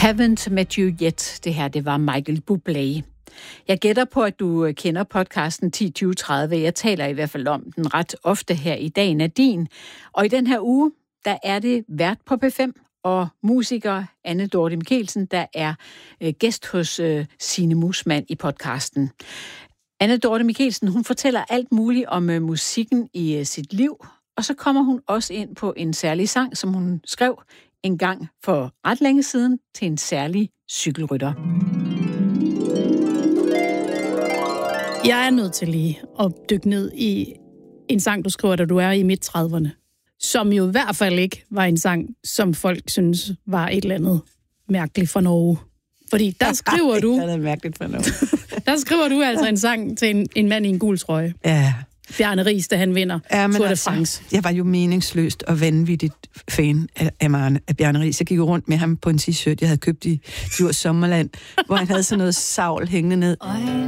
Haven't Met You Yet. Det her, det var Michael Bublé. Jeg gætter på, at du kender podcasten 10-20-30. Jeg taler i hvert fald om den ret ofte her i Dagen er din. Og i den her uge, der er det vært på P5 og musiker Anne Dorthe Michelsen, der er gæst hos Signe Muusmann i podcasten. Anne Dorthe Michelsen, hun fortæller alt muligt om musikken i sit liv, og så kommer hun også ind på en særlig sang, som hun skrev en gang for ret længe siden til en særlig cykelrytter. Jeg er nødt til lige at dykke ned i en sang, du skriver, da du er i midt-30'erne, som jo i hvert fald ikke var en sang, som folk synes var et eller andet mærkeligt for Norge. Fordi der skriver du... det er mærkeligt for Norge. Der skriver du altså en sang til en mand i en gul trøje. Ja. Bjarne Riis, da han vinder Tour de France. Jeg var jo meningsløst og vanvittigt fan af Bjarne Riis. Jeg gik jo rundt med ham på en t-shirt, jeg havde købt i Djurs Sommerland, hvor han havde sådan noget savl hængende ned.